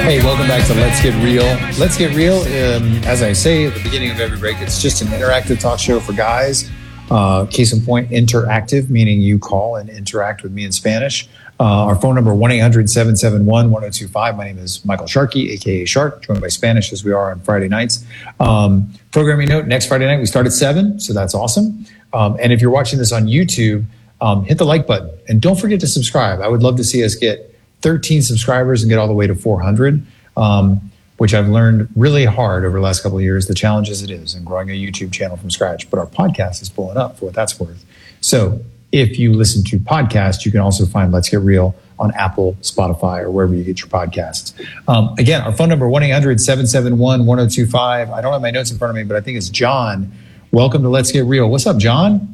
Hey, welcome back to Let's Get Real. Let's Get Real, as I say at the beginning of every break, it's just an interactive talk show for guys. Case in point, interactive, meaning you call and interact with me in Spanish. Our phone number, 1-800-771-1025. My name is Michael Sharkey, a.k.a. Shark, joined by Spanish as we are on Friday nights. Programming note, next Friday night we start at 7, so that's awesome. And if you're watching this on YouTube, hit the like button. And don't forget to subscribe. I would love to see us get 13 subscribers and get all the way to 400, which I've learned really hard over the last couple of years, the challenges it is in growing a YouTube channel from scratch. But our podcast is blowing up for what that's worth. So if you listen to podcasts, you can also find Let's Get Real on Apple, Spotify, or wherever you get your podcasts. Again, our phone number, 1-800-771-1025. I don't have my notes in front of me, but I think it's John. Welcome to Let's Get Real. What's up, John?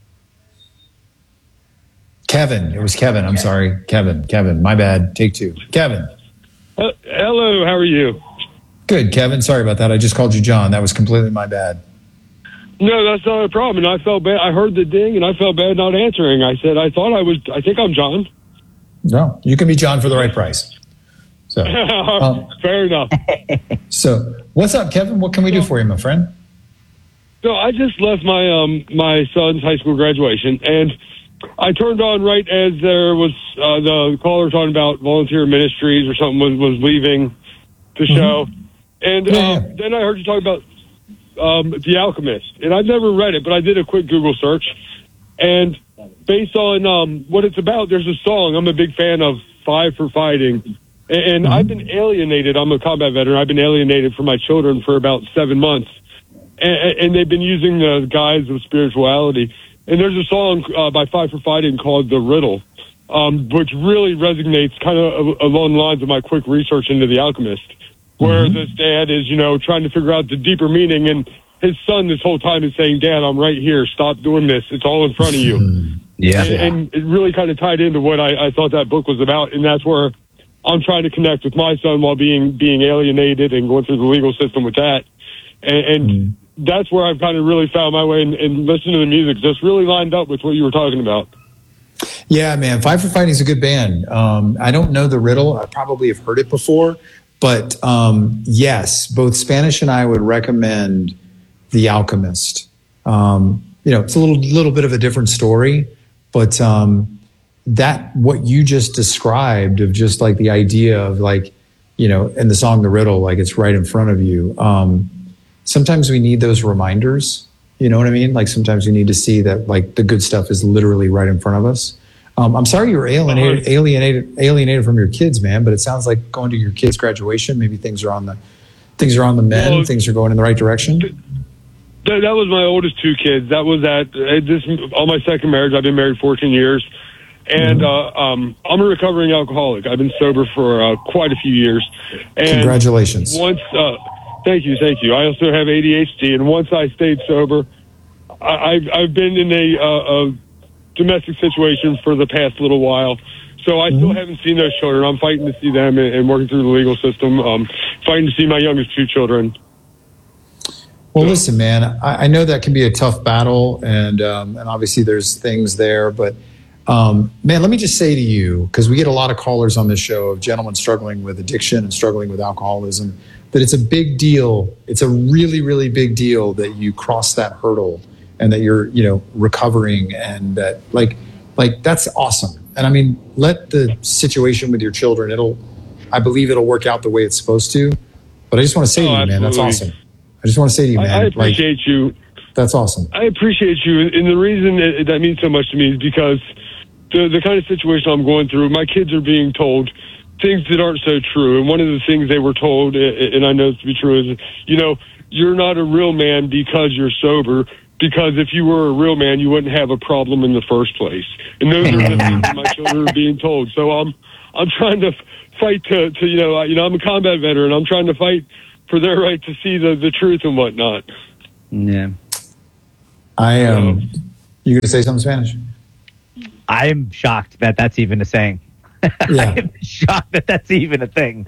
Kevin. It was Kevin. I'm sorry. Kevin. My bad. Take 2. Kevin. Hello. How are you? Good, Kevin. Sorry about that. I just called you John. That was completely my bad. No, that's not a problem. And I felt bad. I heard the ding and I felt bad not answering. I said, I think I'm John. No, you can be John for the right price. So, fair enough. So what's up, Kevin? What can we do for you, my friend? So I just left my son's high school graduation, and I turned on right as there was the caller talking about volunteer ministries or something was leaving the show. And then I heard you talk about The Alchemist. And I've never read it, but I did a quick Google search. And based on what it's about, there's a song. I'm a big fan of Five for Fighting. And I've been alienated. I'm a combat veteran. I've been alienated from my children for about 7 months. And they've been using the guise of spirituality. And there's a song by Five for Fighting called The Riddle, which really resonates kind of along the lines of my quick research into The Alchemist, where this dad is, trying to figure out the deeper meaning. And his son this whole time is saying, Dad, I'm right here. Stop doing this. It's all in front of you. And it really kind of tied into what I thought that book was about. And that's where I'm trying to connect with my son while being alienated and going through the legal system with that. And that's where I've kind of really found my way, and listening to the music just really lined up with what you were talking about. Yeah, man. Five for Fighting is a good band. I don't know The Riddle. I probably have heard it before. But yes, both Spanish and I would recommend The Alchemist. It's a little bit of a different story, but that what you just described of just like the idea of like, in the song The Riddle, like it's right in front of you. Sometimes we need those reminders. You know what I mean? Like sometimes we need to see that like the good stuff is literally right in front of us. I'm sorry you were alienated from your kids, man, but it sounds like going to your kids' graduation, maybe things are on the mend, things are going in the right direction. That was my oldest 2 kids. That was on my second marriage. I've been married 14 years. And I'm a recovering alcoholic. I've been sober for quite a few years. And congratulations. Thank you. I also have ADHD, and once I stayed sober, I've been in a domestic situation for the past little while. So I still haven't seen those children. I'm fighting to see them and working through the legal system, fighting to see my youngest 2 children. Well, listen, man, I know that can be a tough battle, and obviously there's things there, but man, let me just say to you, because we get a lot of callers on this show of gentlemen struggling with addiction and struggling with alcoholism, that it's a big deal. It's a really, really big deal that you cross that hurdle and that you're, recovering, and that like that's awesome. And I mean, let the situation with your children, I believe it'll work out the way it's supposed to. But I just want to say to you, absolutely, man, that's awesome. I just want to say to you, man, I appreciate you. That's awesome. I appreciate you. And the reason that means so much to me is because the kind of situation I'm going through, my kids are being told things that aren't so true. And one of the things they were told, and I know this to be true, is, you're not a real man because you're sober, because if you were a real man, you wouldn't have a problem in the first place. And those are the things that my children are being told. So I'm trying to fight to I'm a combat veteran. I'm trying to fight for their right to see the truth and whatnot. Yeah. You going to say something Spanish? I'm shocked that that's even a saying. Yeah. I'm shocked that that's even a thing.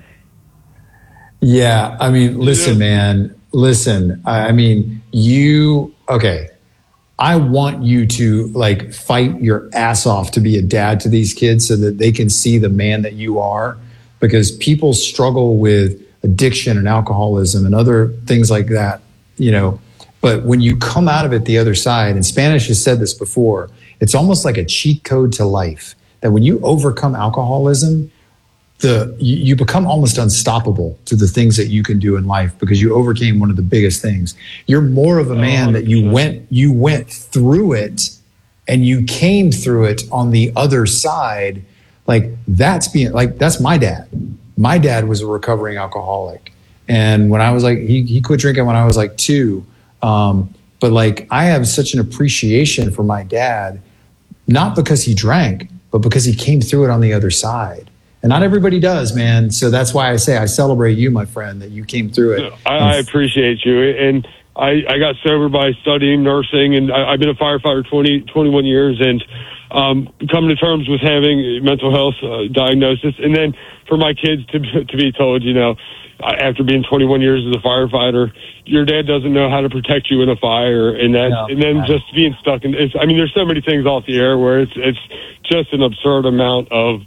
Yeah. I mean, listen, man. Listen, I mean, okay. I want you to like fight your ass off to be a dad to these kids so that they can see the man that you are. because people struggle with addiction and alcoholism and other things like that, you know. But when you come out of it the other side, and Spanish has said this before, it's almost like a cheat code to life, that when you overcome alcoholism, you become almost unstoppable to the things that you can do in life because you overcame one of the biggest things. You're more of a man that you went through it and you came through it on the other side. Like that's my dad. My dad was a recovering alcoholic. And when I was like, he quit drinking when I was like 2. But like, I have such an appreciation for my dad, not because he drank, but because he came through it on the other side. And not everybody does, man. So that's why I say I celebrate you, my friend, that you came through it. I appreciate you. And I got sober by studying nursing, and I've been a firefighter 21 years, and coming to terms with having mental health diagnosis. And then for my kids to be told, you know, after being 21 years as a firefighter, your dad doesn't know how to protect you in a fire, and then just being stuck in. There's so many things off the air where it's just an absurd amount of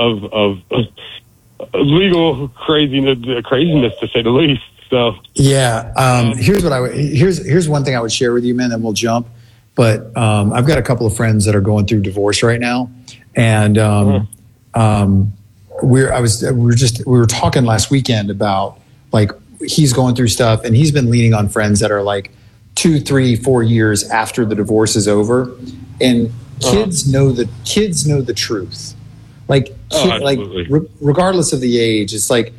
legal craziness to say the least. So yeah, here's one thing I would share with you, man. Then we'll jump. But I've got a couple of friends that are going through divorce right now, and we were talking last weekend about like he's going through stuff, and he's been leaning on friends that are like 2, 3, 4 years after the divorce is over, and kids know the truth. Like, regardless of the age, it's like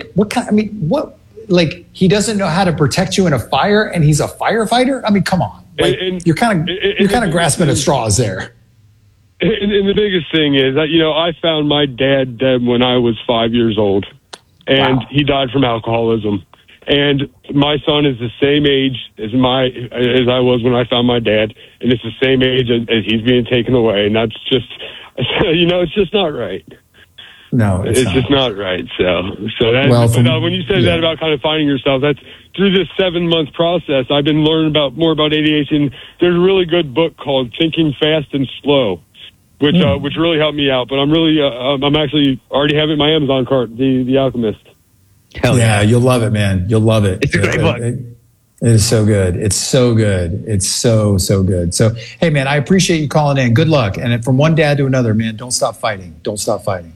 he doesn't know how to protect you in a fire, and he's a firefighter. I mean, come on, like, you're kind of grasping at straws there. And the biggest thing is that, you know, I found my dad dead when I was 5 years old, and he died from alcoholism. And my son is the same age as I was when I found my dad, and it's the same age as he's being taken away. And that's just, you know, it's just not right. No, it's just not right. So when you said that about kind of finding yourself, that's through this 7-month process. I've been learning more about ADHD. And there's a really good book called Thinking Fast and Slow, which really helped me out. But I'm actually already have it in my Amazon cart, The Alchemist. Hell yeah, you'll love it, man. You'll love it. It's a great book. It is so good. It's so good. It's so good. So, hey, man, I appreciate you calling in. Good luck. And from one dad to another, man, don't stop fighting. Don't stop fighting.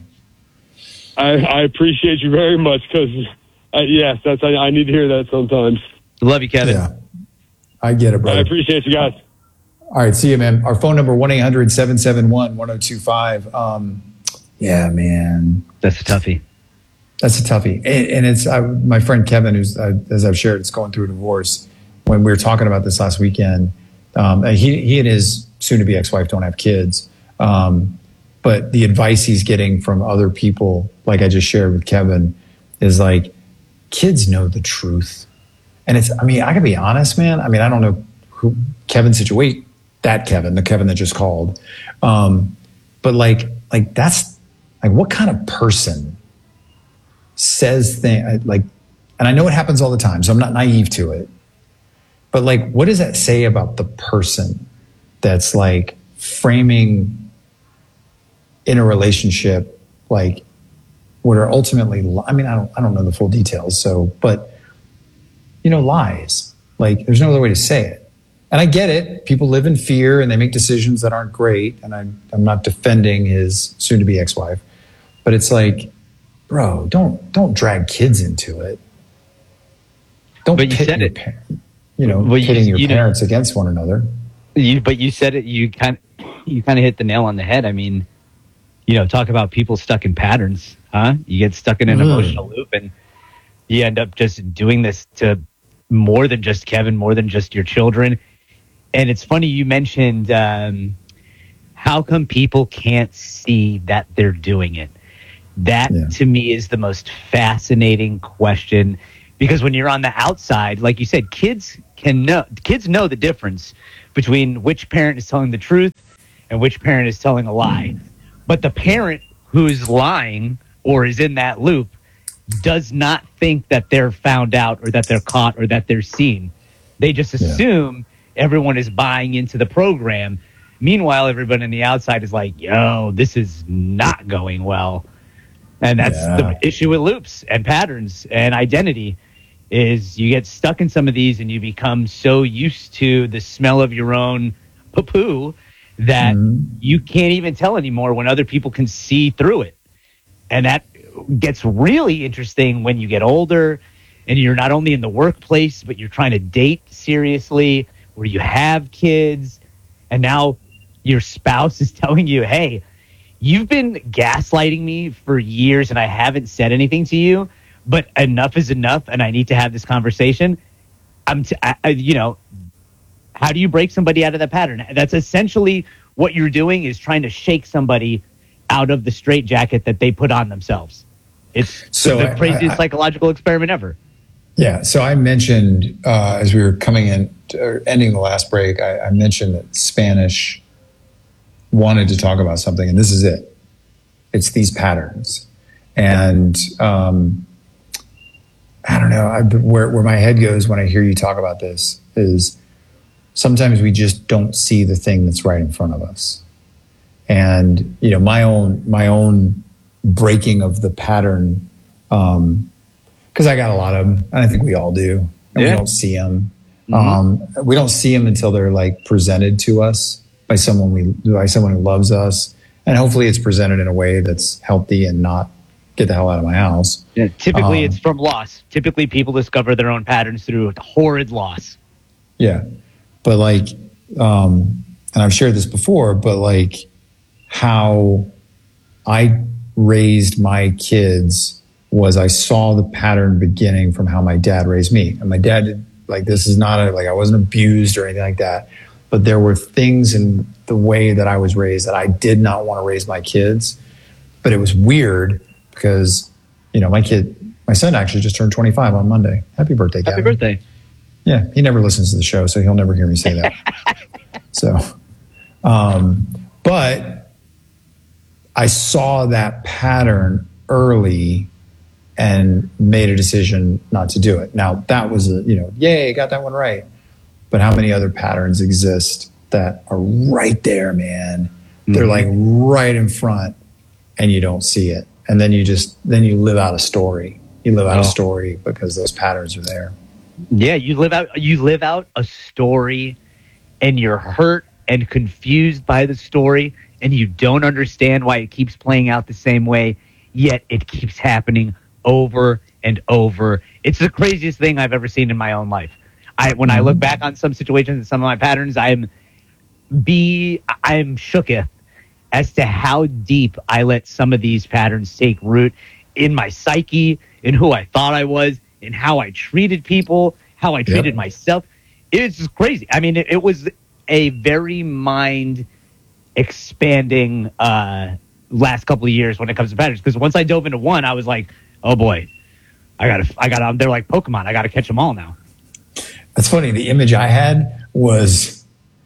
I appreciate you very much because, yes, I need to hear that sometimes. Love you, Kevin. Yeah, I get it, brother. I appreciate you guys. All right, see you, man. Our phone number, 1-800-771-1025. Yeah, man. That's a toughie. That's a toughie. And it's my friend Kevin, who's, as I've shared, is going through a divorce. When we were talking about this last weekend, he and his soon-to-be ex-wife don't have kids. But the advice he's getting from other people, like I just shared with Kevin, is like, kids know the truth. And I can be honest, man. I mean, I don't know who Kevin's situation, the Kevin that just called. But like that's like, what kind of person says things like, and I know it happens all the time, so I'm not naive to it. But like, what does that say about the person that's like framing in a relationship, like what are ultimately, I mean, I don't know the full details. So, but you know, lies, like there's no other way to say it. And I get it. People live in fear and they make decisions that aren't great. And I'm not defending his soon to be ex-wife, but it's like, bro, don't drag kids into it. Don't pit your pitting your parents against one another. But you said it. You kind of hit the nail on the head. I mean, you know, talk about people stuck in patterns, huh? You get stuck in an emotional loop, and you end up just doing this to more than just Kevin, more than just your children. And it's funny you mentioned how come people can't see that they're doing it. That to me is the most fascinating question, because when you're on the outside, like you said, kids know the difference between which parent is telling the truth and which parent is telling a lie. But the parent who's lying or is in that loop does not think that they're found out or that they're caught or that they're seen. They just assume everyone is buying into the program. Meanwhile, everyone on the outside is like, yo, this is not going well. And that's the issue with loops and patterns and identity is you get stuck in some of these and you become so used to the smell of your own poo that you can't even tell anymore when other people can see through it. And that gets really interesting when you get older and you're not only in the workplace, but you're trying to date seriously, where you have kids, and now your spouse is telling you, hey, you've been gaslighting me for years and I haven't said anything to you, but enough is enough and I need to have this conversation. You know, how do you break somebody out of that pattern? That's essentially what you're doing, is trying to shake somebody out of the straitjacket that they put on themselves. It's the craziest psychological experiment ever. Yeah. So I mentioned, as we were coming in, ending the last break, I mentioned that Spanish wanted to talk about something, and this is it. It's these patterns. And I don't know, where my head goes when I hear you talk about this is sometimes we just don't see the thing that's right in front of us. And, you know, my own breaking of the pattern, because I got a lot of them, and I think we all do, and we don't see them. We don't see them until they're like presented to us by someone who loves us, and hopefully it's presented in a way that's healthy and not get the hell out of my house. Yeah, typically it's from loss. Typically people discover their own patterns through horrid loss. Yeah. But like, and I've shared this before, but like how I raised my kids was I saw the pattern beginning from how my dad raised me. And my dad did, like, this is not I wasn't abused or anything like that. But there were things in the way that I was raised that I did not want to raise my kids. But it was weird because, you know, my son actually just turned 25 on Monday. Happy birthday, Gavin. Happy birthday. Yeah, he never listens to the show, so he'll never hear me say that. So, but I saw that pattern early and made a decision not to do it. Now, that was yay, got that one right. But how many other patterns exist that are right there, man? They're like right in front and you don't see it. And then you live out a story. You live out a story because those patterns are there. Yeah, you live out a story and you're hurt and confused by the story and you don't understand why it keeps playing out the same way, yet it keeps happening over and over. It's the craziest thing I've ever seen in my own life. When I look back on some situations and some of my patterns, I'm shooketh as to how deep I let some of these patterns take root in my psyche, in who I thought I was, in how I treated people, how I treated myself. It's just crazy. I mean, it was a very mind expanding last couple of years when it comes to patterns. Because once I dove into one, I was like, oh boy, I gotta. They're like Pokemon. I gotta catch them all now. That's funny. The image I had was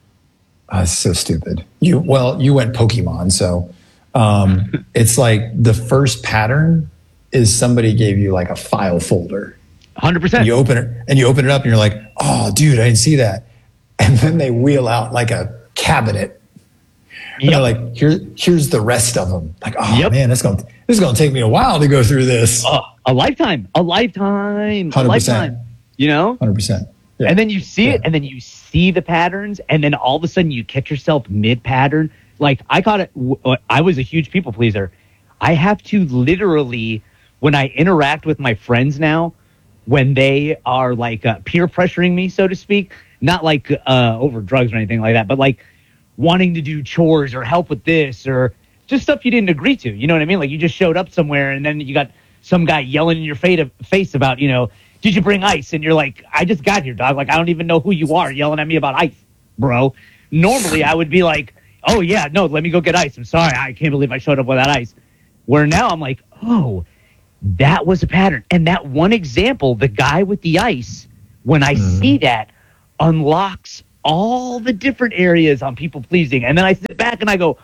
so stupid. You went Pokemon, so it's like the first pattern is somebody gave you like a file folder. 100%. You open it up, and you're like, "Oh, dude, I didn't see that." And then they wheel out like a cabinet. And they're like, "Here's the rest of them." Like, "Oh man, this is gonna take me a while to go through this." A lifetime, 100%. A lifetime. You know, 100%. Yeah. And then you see it, and then you see the patterns, and then all of a sudden you catch yourself mid-pattern. Like, I caught it. I was a huge people pleaser. I have to literally, when I interact with my friends now, when they are like peer pressuring me, so to speak, not like over drugs or anything like that, but like wanting to do chores or help with this or just stuff you didn't agree to. You know what I mean? Like, you just showed up somewhere, and then you got some guy yelling in your face about, did you bring ice? And you're like, I just got here, dog. Like, I don't even know who you are yelling at me about ice, bro. Normally, I would be like, oh, yeah, no, let me go get ice. I'm sorry. I can't believe I showed up without ice. Where now I'm like, oh, that was a pattern. And that one example, the guy with the ice, when I see that, unlocks all the different areas on people pleasing. And then I sit back and I go,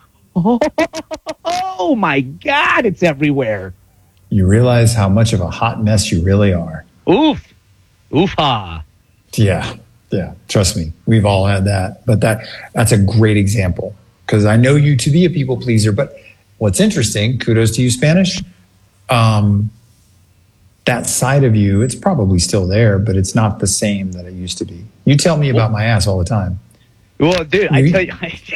oh my God, it's everywhere. You realize how much of a hot mess you really are. Oof. Oof-ha. Yeah. Trust me. We've all had that. But that's a great example because I know you to be a people pleaser. But what's interesting, kudos to you, Spanish, that side of you, it's probably still there, but it's not the same that it used to be. You tell me about my ass all the time. Well, dude, I tell you,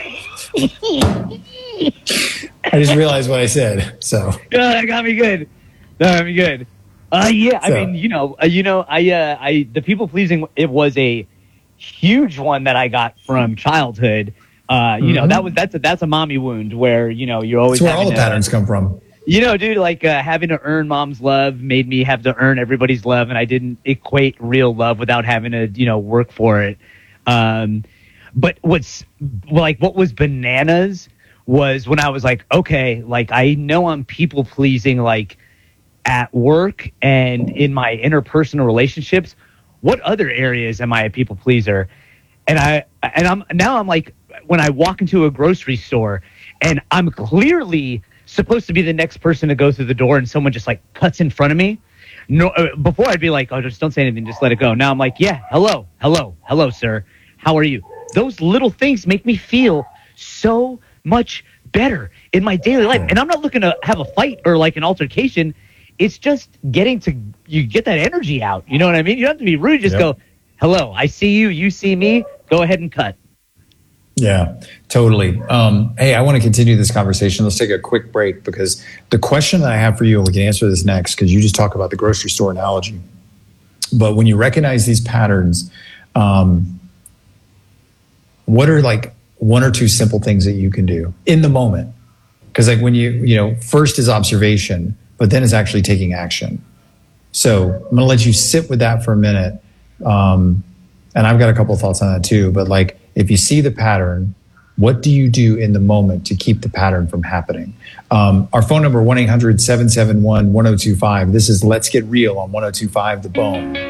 I just realized what I said. So no, that got me good. That got me good. Yeah, I mean, the people pleasing, it was a huge one that I got from childhood. That's a mommy wound where, you're always. That's where all the patterns come from. Dude, like having to earn mom's love made me have to earn everybody's love, and I didn't equate real love without having to, work for it. But what was bananas was when I was like, okay, like I know I'm people pleasing, like at work and in my interpersonal relationships. What other areas am I a people pleaser? And I'm like, when I walk into a grocery store and I'm clearly supposed to be the next person to go through the door and someone just like cuts in front of me. No, before I'd be like, oh, just don't say anything, just let it go. Now I'm like, yeah, hello, sir. How are you? Those little things make me feel so much better in my daily life. And I'm not looking to have a fight or like an altercation. It's just you get that energy out. You know what I mean? You don't have to be rude. Just go, hello, I see you. You see me. Go ahead and cut. Yeah, totally. Hey, I want to continue this conversation. Let's take a quick break because the question that I have for you, and we can answer this next because you just talk about the grocery store analogy. But when you recognize these patterns, what are like one or two simple things that you can do in the moment? Because like when first is observation, but then it's actually taking action. So I'm going to let you sit with that for a minute. And I've got a couple of thoughts on that too. But like, if you see the pattern, what do you do in the moment to keep the pattern from happening? Our phone number, 1-800-771-1025. This is Let's Get Real on 1025 The Bone.